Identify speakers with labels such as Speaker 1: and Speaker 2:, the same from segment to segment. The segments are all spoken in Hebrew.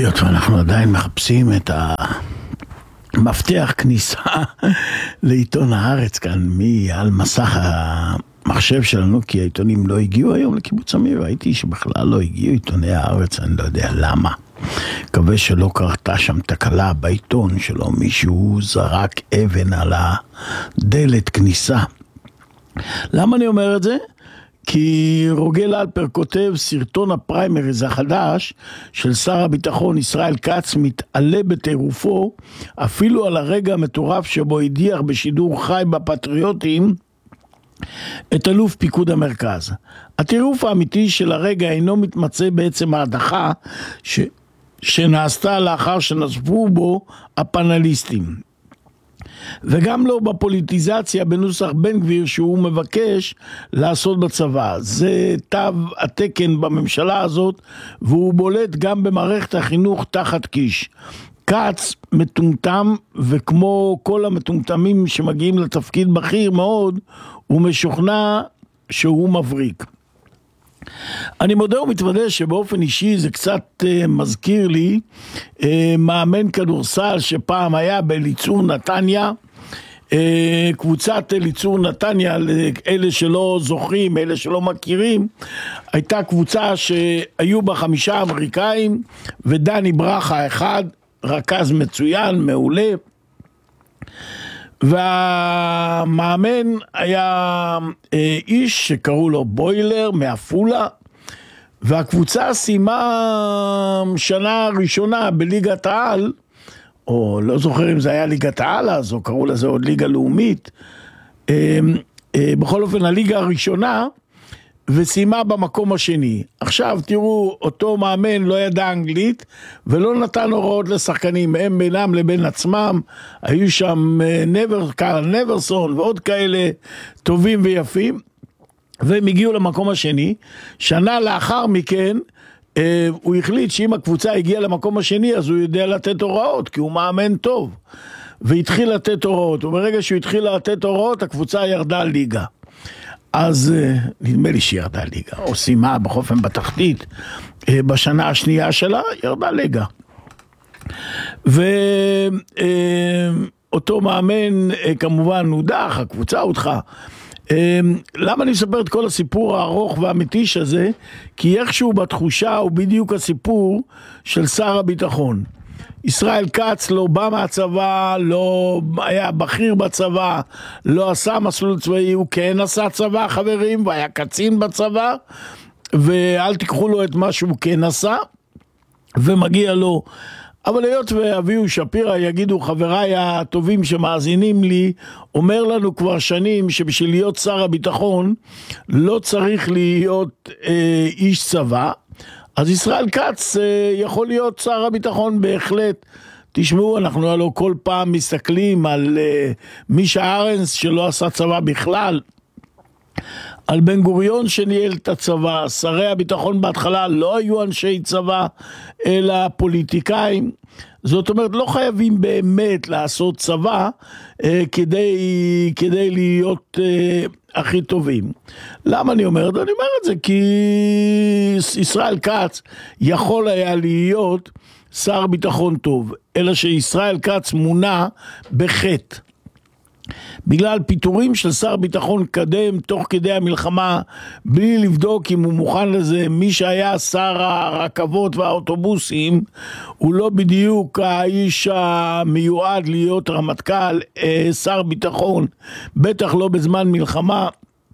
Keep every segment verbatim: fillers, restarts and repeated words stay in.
Speaker 1: היות ואנחנו עדיין מחפשים את המפתח כניסה לעיתון הארץ כאן, מעל מסך המחשב שלנו, כי העיתונים לא הגיעו היום לקיבוץ אמיר, ראיתי שבכלל לא הגיעו עיתוני הארץ, אני לא יודע למה. מקווה שלא קרתה שם תקלה בעיתון שלו, מישהו זרק אבן על הדלת כניסה. למה אני אומר את זה? כי רוגל אלפר כותב, סרטון הפריימריז החדש של שר הביטחון ישראל כץ מתעלה בטירופו אפילו על הרגע המטורף שבו הדיח בשידור חי בפטריוטים את אלוף פיקוד המרכז. הטירוף האמיתי של הרגע אינו מתמצא בעצם ההדחה ש... שנעשתה לאחר שנזפו בו הפנליסטים, וגם לא בפוליטיזציה בנוסח בן גביר שהוא מבקש לעשות בצבא. זה תו התקן בממשלה הזאת, והוא בולט גם במערכת החינוך תחת קיש. כץ מטומטם, וכמו כל המטומטמים שמגיעים לתפקיד בכיר מאוד, הוא משוכנע שהוא מבריק. אני מודה ומתוודה שבאופן אישי זה קצת uh, מזכיר לי uh, מאמן כדורסל שפעם היה בליצור נתניה, uh, קבוצת ליצור נתניה, אלה שלא זוכרים, אלה שלא מכירים, הייתה קבוצה שהיו בה חמישה אמריקאים ודני ברכה אחד, רכז מצוין, מעולה, והמאמן היה אה, איש שקראו לו בוילר מאפולה, והקבוצה סיימה שנה ראשונה בליגת העל, או לא זוכר אם זה היה ליגת העל אז, או קראו לזה עוד ליגה לאומית, אה, אה, בכל אופן הליגה הראשונה, וסיימה במקום השני. עכשיו תראו, אותו מאמן לא ידע אנגלית ולא נתן הוראות לשחקנים, הם בינם לבין עצמם, היו שם נבר, קארל נברסון ועוד כאלה טובים ויפים, והם הגיעו למקום השני. שנה לאחר מכן אה, הוא החליט שאם הקבוצה הגיעה למקום השני אז הוא יודע לתת הוראות, כי הוא מאמן טוב, והתחיל לתת הוראות, וברגע שהוא התחיל לתת הוראות הקבוצה ירדה ליגה. אז נדמה לי שירדה ליגה, או סיימה בחופן בתחתית, בשנה השנייה שלה ירדה ליגה. ואותו מאמן כמובן הודח, הקבוצה הודחה. למה אני מספר את כל הסיפור הארוך והמתיש הזה? כי איכשהו בתחושה הוא בדיוק הסיפור של שר הביטחון. ישראל כץ לא בא מהצבא, לא היה בכיר בצבא, לא עשה מסלול צבאי, הוא כן עשה צבא חברים, והיה קצין בצבא, ואל תיקחו לו את מה שהוא כן עשה, ומגיע לו. אבל היות ואביהו שפירא יגידו, חבריי הטובים שמאזינים לי, אומר לנו כבר שנים שבשביל להיות שר הביטחון לא צריך להיות אה, איש צבא, אז ישראל כץ יכול להיות שר הביטחון בהחלט. תשמעו, אנחנו הלוא כל פעם מסתכלים על מישה ארנס שלא עשה צבא בכלל, על בן גוריון שניהל את הצבא, שרי הביטחון בהתחלה לא היו אנשי צבא אלא פוליטיקאים. זאת אומרת, לא חייבים באמת לעשות צבא אה, כדי, כדי להיות אה, הכי טובים. למה אני אומר את זה? אני אומר את זה כי ישראל כץ יכול היה להיות שר ביטחון טוב, אלא שישראל כץ מונה בחטא. בגלל פיטורים של שר ביטחון קדם תוך כדי המלחמה, בלי לבדוק אם הוא מוכן לזה. מי שהיה שר הרכבות והאוטובוסים הוא לא בדיוק האיש המיועד להיות רמטכ"ל, שר ביטחון, בטח לא בזמן מלחמה,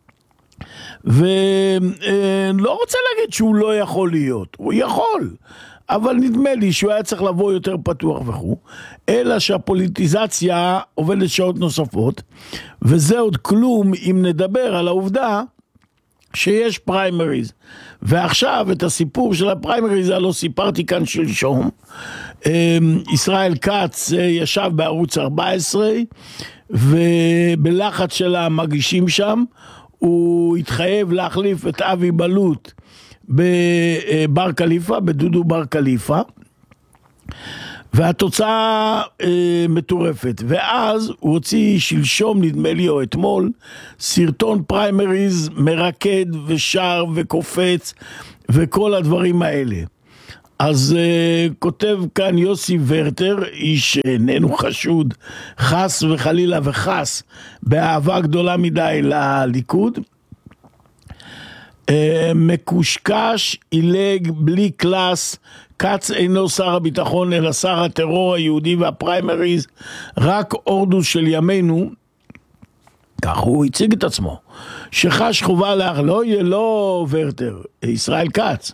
Speaker 1: ולא רוצה להגיד שהוא לא יכול להיות, הוא יכול, אבל נדמה לי שהוא היה צריך לבוא יותר פתוח וכו', אלא שהפוליטיזציה עובדת שעות נוספות, וזה עוד כלום אם נדבר על העובדה שיש פריימריז. ועכשיו את הסיפור של הפריימריז לא סיפרתי כאן שלשום. ישראל כץ ישב בערוץ ארבע עשרה, ובלחץ של המגישים שם, הוא התחייב להחליף את אבי בלוט בבר קליפה, בדודו בר קליפה, והתוצאה אה, מטורפת. ואז הוא הוציא שלשום, נדמה לי, או אתמול, סרטון פריימריז מרקד ושר וקופץ וכל הדברים האלה. אז uh, כותב כאן יוסי ורטר, איש שאיננו חשוד חס וחלילה וחס באהבה גדולה מדי לליכוד, uh, מקושקש, עילג, בלי קלאס, קץ אינו שר הביטחון אלא שר הטרור היהודי והפריימריז, רק אורדוס של ימינו, כך הוא הציג את עצמו, שחש חובה לאח, לא יהיה לא ורטר, ישראל קץ,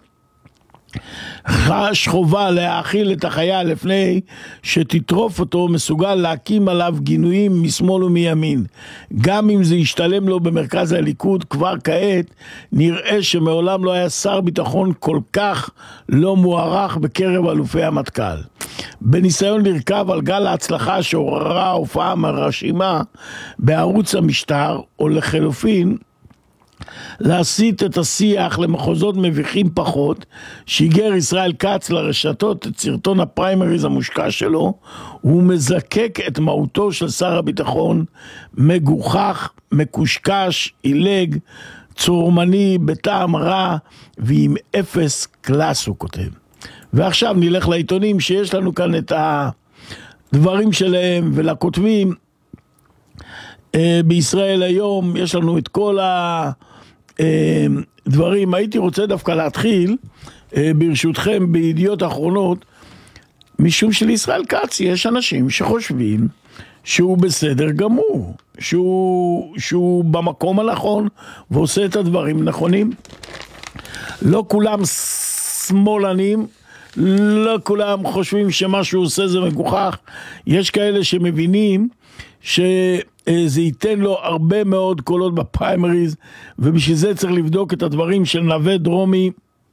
Speaker 1: חש חובה להאכיל את החייל לפני שתטרוף אותו, מסוגל להקים עליו גינויים משמאל ומימין, גם אם זה ישתלם לו במרכז הליכוד. כבר כעת נראה שמעולם לא היה שר ביטחון כל כך לא מוערך בקרב אלופי המטכ"ל. בניסיון לרכב על גל ההצלחה שעוררה הופעה מרשימה בערוץ המשטר, או לחלופין להסיט את השיח למחוזות מביכים פחות, שיגר ישראל קץ לרשתות את סרטון הפריימריז המושקע שלו, הוא מזקק את מהותו של שר הביטחון, מגוחך, מקושקש, עילג, צורמני, בטעם רע, ועם אפס קלאס, הוא כותב. ועכשיו נלך לעיתונים שיש לנו כאן את הדברים שלהם, ולכותבים. בישראל היום יש לנו את כל הדברים. הייתי רוצה דווקא להתחיל ברשותכם בידיעות אחרונות, משום שלישראל קץ יש אנשים שחושבים שהוא בסדר גמור, שהוא, שהוא במקום הנכון ועושה את הדברים נכונים. לא כולם שמאלנים, לא כולם חושבים שמה שהוא עושה זה מגוחך. יש כאלה שמבינים שזה ייתן לו הרבה מאוד קולות בפריימריז, ובשביל זה צריך לבדוק את הדברים של נווה דרומי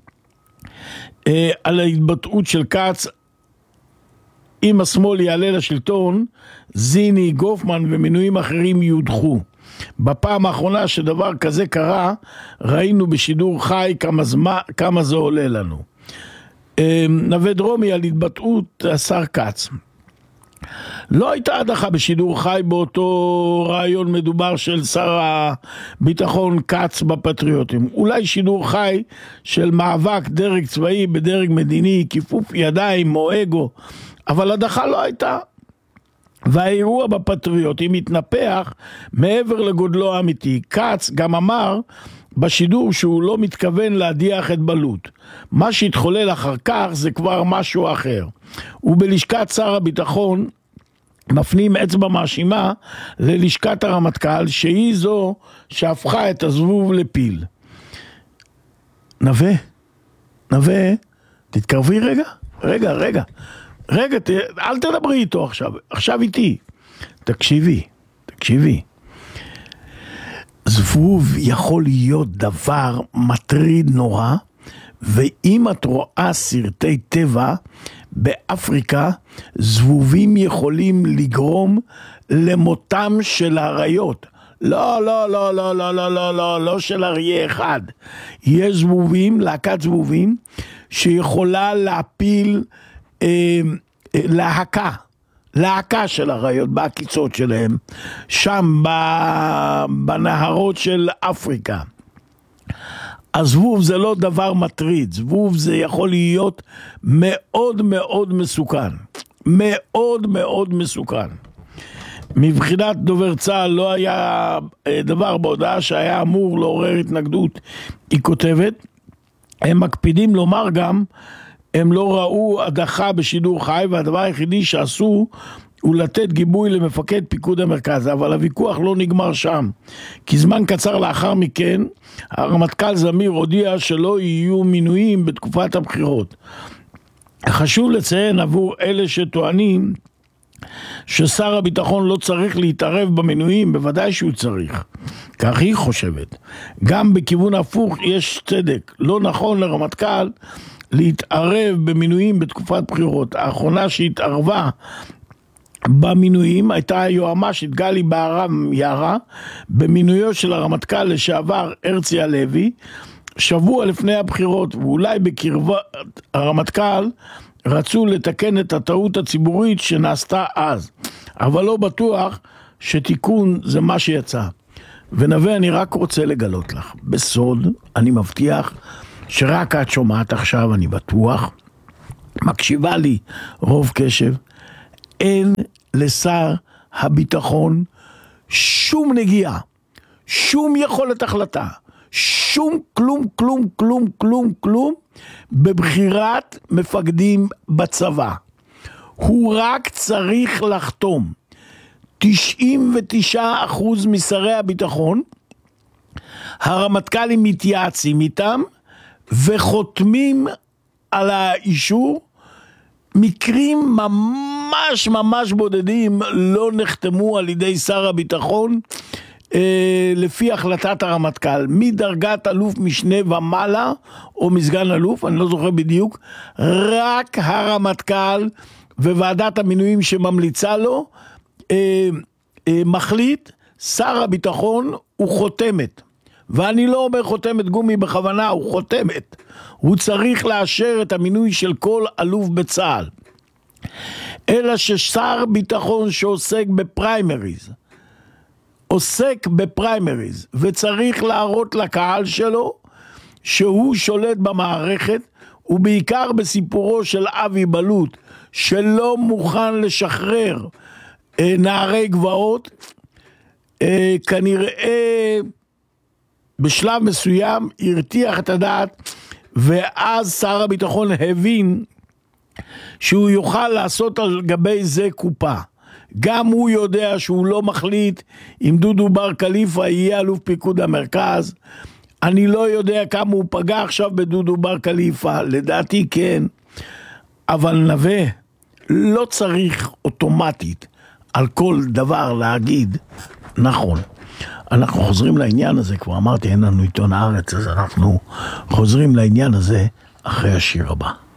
Speaker 1: על ההתבטאות של קץ. אם השמאל יעלה לשלטון, זיני, גופמן ומינויים אחרים יודחו. בפעם האחרונה שדבר כזה קרה, ראינו בשידור חי כמה, זמה, כמה זה עולה לנו. נווה דרומי על התבטאות השר קץ. לא הייתה הדחה בשידור חי באותו רעיון מדובר של שר הביטחון קץ בפטריוטים. אולי שידור חי של מאבק דרג צבאי בדרג מדיני, כיפוף ידיים או אגו, אבל הדחה לא הייתה. והאירוע בפטריוטים התנפח מעבר לגודלו האמיתי. קץ גם אמר בשידור שהוא לא מתכוון להדיח את בלוט. מה שהתחולל אחר כך זה כבר משהו אחר. ובלשכת שר הביטחון מפנים אצבע מאשימה ללשכת הרמטכ"ל, שהיא זו שהפכה את הזבוב לפיל. נווה, נווה, תתקרבי רגע, רגע, רגע, רגע, ת, אל תדברי איתו עכשיו, עכשיו איתי. תקשיבי, תקשיבי. זבוב יכול להיות דבר מטריד נורא, ואם את רואה סרטי טבע באפריקה, זבובים יכולים לגרום למותם של אריות. לא, לא, לא, לא, לא, לא, לא, לא, לא של אריה אחד. יש זבובים, להקת זבובים, שיכולה להפיל אה, אה, להקה. להקה של אריות בעקיצות שלהם, שם בנהרות של אפריקה. הזבוב זה לא דבר מטריד, זבוב זה יכול להיות מאוד מאוד מסוכן, מאוד מאוד מסוכן. מבחינת דובר צה"ל לא היה דבר בהודעה שהיה אמור לעורר התנגדות, היא כותבת, הם מקפידים לומר גם, הם לא ראו הדחה בשידור חי, והדבר היחידי שעשו הוא לתת גיבוי למפקד פיקוד המרכז, אבל הוויכוח לא נגמר שם, כי זמן קצר לאחר מכן, הרמטכ"ל זמיר הודיע שלא יהיו מינויים בתקופת הבחירות. חשוב לציין עבור אלה שטוענים ששר הביטחון לא צריך להתערב במינויים, בוודאי שהוא צריך, כך היא חושבת. גם בכיוון הפוך יש צדק, לא נכון לרמטכ"ל להתערב במינויים בתקופת בחירות. האחרונה שהתערבה במינויים הייתה היועמ"שית גלי בהרב מיארה, במינויו של הרמטכ"ל לשעבר הרצי הלוי, שבוע לפני הבחירות, ואולי בקרבת הרמטכ"ל רצו לתקן את הטעות הציבורית שנעשתה אז, אבל לא בטוח שתיקון זה מה שיצא. ונווה, אני רק רוצה לגלות לך, בסוד, אני מבטיח שרק את שומעת עכשיו, אני בטוח, מקשיבה לי רוב קשב, אין לשר הביטחון שום נגיעה, שום יכולת החלטה, שום כלום, כלום, כלום, כלום, כלום, בבחירת מפקדים בצבא. הוא רק צריך לחתום. תשעים ותשעה אחוז משרי הביטחון, הרמטכ"לים מתייעצים איתם, וחותמים על האישור. מקרים ממש ממש בודדים לא נחתמו על ידי שר הביטחון, אה, לפי החלטת הרמטכ"ל, מדרגת אלוף משנה ומעלה, או מסגן אלוף, אני לא זוכר בדיוק, רק הרמטכ"ל וועדת המינויים שממליצה לו, אה, אה, מחליט, שר הביטחון הוא חותמת. ואני לא אומר חותמת גומי בכוונה, הוא חותמת. הוא צריך לאשר את המינוי של כל אלוף בצה"ל. אלא ששר ביטחון שעוסק בפריימריז, עוסק בפריימריז, וצריך להראות לקהל שלו שהוא שולט במערכת, ובעיקר בסיפורו של אבי בלוט, שלא מוכן לשחרר אה, נערי גבעות, אה, כנראה בשלב מסוים הרתיח את הדעת, ואז שר הביטחון הבין שהוא יוכל לעשות על גבי זה קופה. גם הוא יודע שהוא לא מחליט אם דודו בר קליפה יהיה אלוף פיקוד המרכז. אני לא יודע כמה הוא פגע עכשיו בדודו בר קליפה, לדעתי כן, אבל נווה לא צריך אוטומטית על כל דבר להגיד נכון. אנחנו חוזרים לעניין הזה, כבר אמרתי אין לנו עיתון הארץ, אז אנחנו חוזרים לעניין הזה אחרי השיר הבא.